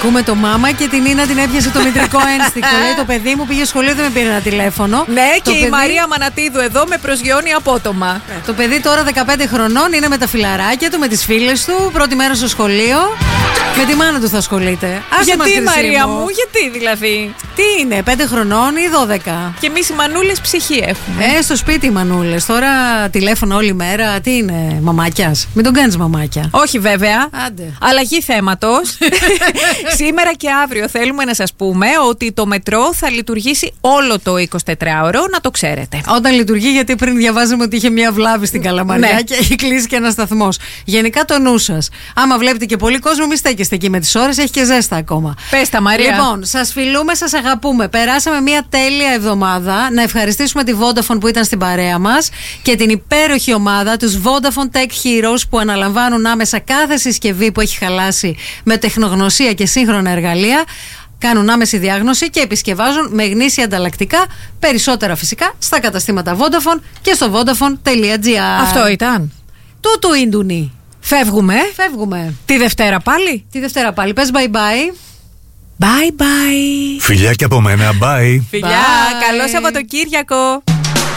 Ακούμε το μάμα και την Νίνα την έπιασε το μητρικό ένστικτο. Λέει το παιδί μου πήγε σχολείο, δεν με πήρε ένα τηλέφωνο. Ναι, και η Μαρία Μανατίδου εδώ με προσγειώνει απότομα. Το παιδί τώρα 15 χρονών είναι με τα φιλαράκια του, με τις φίλες του, πρώτη μέρα στο σχολείο. Με τη μάνα του θα ασχολείται. Γιατί Μαρία μου, γιατί δηλαδή? Τι είναι, 5 χρονών ή 12? Και εμείς οι μανούλες ψυχή έχουμε. Στο σπίτι οι μανούλες. Τώρα τηλέφωνο όλη μέρα. Τι είναι, μαμάκιας? Μην τον κάνεις μαμάκια. Όχι βέβαια. Άντε. Αλλαγή θέματος. Σήμερα και αύριο θέλουμε να σας πούμε ότι το μετρό θα λειτουργήσει όλο το 24ωρο, να το ξέρετε. Όταν λειτουργεί, γιατί πριν διαβάζαμε ότι είχε μια βλάβη στην Καλαμαριά και έχει κλείσει και ένα σταθμός. Γενικά το νου σας. Άμα βλέπετε και πολύ κόσμο, μη στέκεστε εκεί με τις ώρες, έχει και ζέστα ακόμα. Πες τα, Μαρία. Λοιπόν, σας φιλούμε, σας αγαπούμε. Περάσαμε μια τέλεια εβδομάδα. Να ευχαριστήσουμε τη Vodafone που ήταν στην παρέα μας και την υπέροχη ομάδα, τους Vodafone Tech Heroes, που αναλαμβάνουν άμεσα κάθε συσκευή που έχει χαλάσει με τεχνογνωσία και σύγχρονα εργαλεία. Κάνουν άμεση διάγνωση και επισκευάζουν με γνήσια ανταλλακτικά, περισσότερα φυσικά, στα καταστήματα Vodafone και στο vodafone.gr. Αυτό ήταν. Τούτου Ίντουνι. Φεύγουμε. Τη Δευτέρα πάλι. Πες bye bye. Bye bye. Φιλιά και από μένα, bye. Φιλιά, καλό Σαββατοκύριακο.